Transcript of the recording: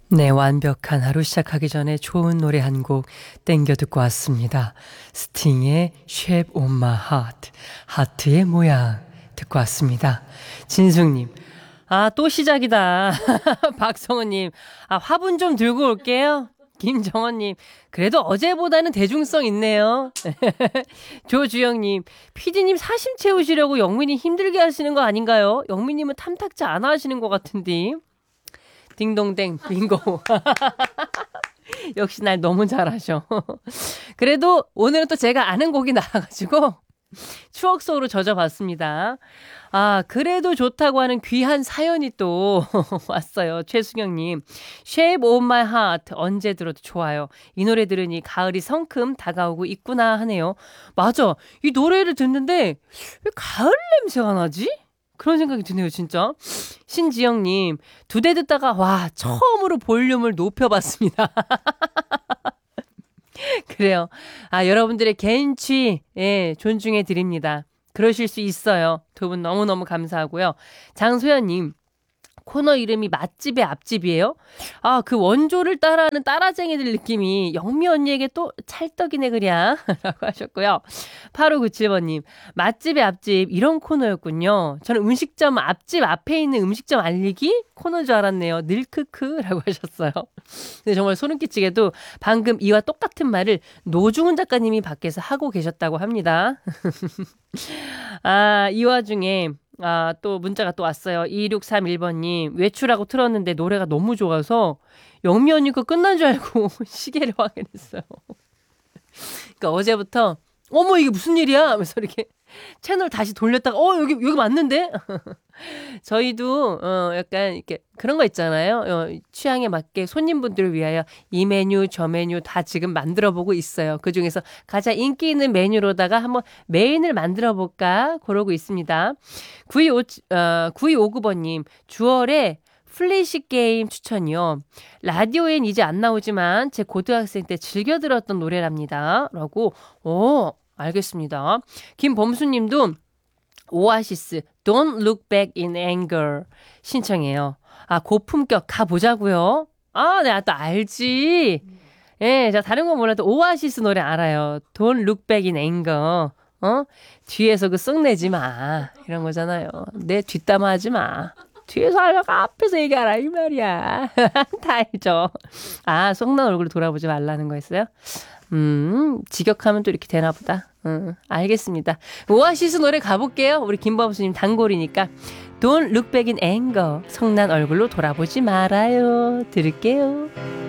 네, 완벽한 하루 시작하기 전에 좋은 노래 한 곡 땡겨 듣고 왔습니다. 스팅의 Shape of My Heart, 하트의 모양 듣고 왔습니다. 진숙님, 또 시작이다. 박성우님, 화분 좀 들고 올게요. 김정원님, 그래도 어제보다는 대중성 있네요. 조주영님, 피디님 사심 채우시려고 영민이 힘들게 하시는 거 아닌가요? 영민님은 탐탁지 않아 하시는 것 같은데. 딩동댕 빙고. 역시 날 너무 잘하셔. 그래도 오늘은 또 제가 아는 곡이 나와가지고 추억 속으로 젖어봤습니다. 그래도 좋다고 하는 귀한 사연이 또 왔어요. 최수경님, Shape of My Heart 언제 들어도 좋아요. 이 노래 들으니 가을이 성큼 다가오고 있구나 하네요. 맞아, 이 노래를 듣는데 왜 가을 냄새가 나지? 그런 생각이 드네요, 진짜. 신지영님, 2대 듣다가 처음으로 볼륨을 높여봤습니다. 그래요. 여러분들의 겐취, 존중해 드립니다. 그러실 수 있어요. 두 분 너무너무 감사하고요. 장소연님, 코너 이름이 맛집의 앞집이에요? 그 원조를 따라하는 따라쟁이들 느낌이 영미 언니에게 또 찰떡이네 그랴 라고 하셨고요. 8597번님, 맛집의 앞집 이런 코너였군요. 저는 음식점 앞집 앞에 있는 음식점 알리기 코너인 줄 알았네요. 늘크크 라고 하셨어요. 근데 정말 소름 끼치게도 방금 이와 똑같은 말을 노중훈 작가님이 밖에서 하고 계셨다고 합니다. 이 와중에 또 문자가 또 왔어요. 2631번님, 외출하고 틀었는데 노래가 너무 좋아서 영미 언니 거 끝난 줄 알고 시계를 확인했어요. 그러니까 어제부터 어머 이게 무슨 일이야 하면서 이렇게 채널 다시 돌렸다가 여기 맞는데? 저희도 약간 이렇게 그런 거 있잖아요. 취향에 맞게 손님분들을 위하여 이 메뉴 저 메뉴 다 지금 만들어 보고 있어요. 그중에서 가장 인기 있는 메뉴로다가 한번 메인을 만들어 볼까 그러고 있습니다. 9259번님, 주얼의 플래시 게임 추천이요. 라디오엔 이제 안 나오지만 제 고등학생 때 즐겨 들었던 노래랍니다. 라고. 알겠습니다. 김범수님도 오아시스 Don't Look Back in Anger 신청해요. 고품격 가보자고요. 내가 또 알지. 자, 다른 건 몰라도 오아시스 노래 알아요. Don't Look Back in Anger. 뒤에서 그 썩내지 마. 이런 거잖아요. 내 뒷담화 하지 마. 뒤에서 하려고 앞에서 얘기하라 이 말이야. 다 알죠. 썩난 얼굴 돌아보지 말라는 거였어요. 직역하면 또 이렇게 되나 보다. 알겠습니다. 오아시스 노래 가볼게요. 우리 김범수님 단골이니까. Don't look back in anger. 성난 얼굴로 돌아보지 말아요. 들을게요.